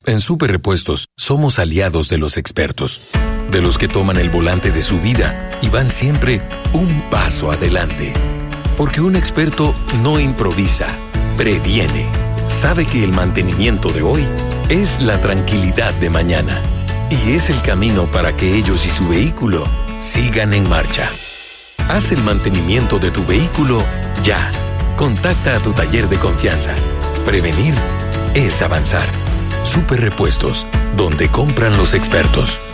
En Super Repuestos somos aliados de los expertos, de los que toman el volante de su vida y van siempre un paso adelante. Porque un experto no improvisa, previene. Sabe que el mantenimiento de hoy es la tranquilidad de mañana y es el camino para que ellos y su vehículo sigan en marcha. Haz el mantenimiento de tu vehículo ya. Contacta a tu taller de confianza. Prevenir es avanzar. Super Repuestos, donde compran los expertos.